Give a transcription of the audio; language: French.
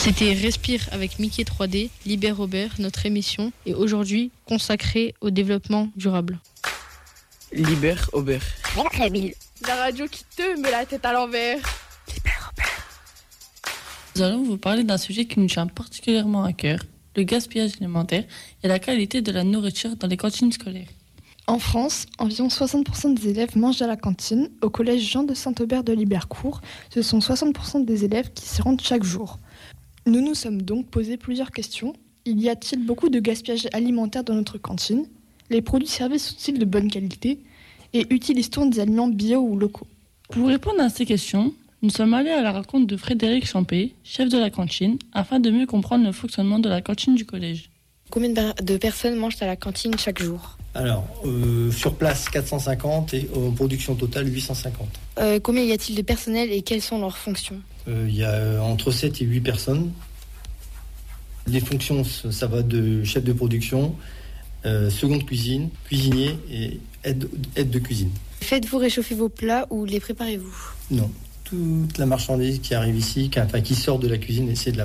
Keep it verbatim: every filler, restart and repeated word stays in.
C'était Respire avec Mickey trois D, Liber Robert, notre émission, et aujourd'hui consacrée au développement durable. Liber Robert. La radio qui te met la tête à l'envers. Nous allons vous parler d'un sujet qui nous tient particulièrement à cœur, le gaspillage alimentaire et la qualité de la nourriture dans les cantines scolaires. En France, environ soixante pour cent des élèves mangent à la cantine. Au collège Jean de Saint-Aubert de Libercourt, ce sont soixante pour cent des élèves qui s'y rendent chaque jour. Nous nous sommes donc posé plusieurs questions. Y a-t-il beaucoup de gaspillage alimentaire dans notre cantine ? Les produits servis sont-ils de bonne qualité ? Et utilise-t-on des aliments bio ou locaux ? Pour répondre à ces questions, nous sommes allés à la rencontre de Frédéric Champé, chef de la cantine, afin de mieux comprendre le fonctionnement de la cantine du collège. Combien de personnes mangent à la cantine chaque jour ? Alors, euh, sur place quatre cent cinquante et en production totale huit cent cinquante. Euh, combien y a-t-il de personnel et quelles sont leurs fonctions ? Euh, il y a entre sept et huit personnes. Les fonctions, ça va de chef de production, euh, seconde cuisine, cuisinier et aide, aide de cuisine. Faites-vous réchauffer vos plats ou les préparez-vous ? Non, toute la marchandise qui arrive ici, qui, enfin, qui sort de la cuisine, essaie de la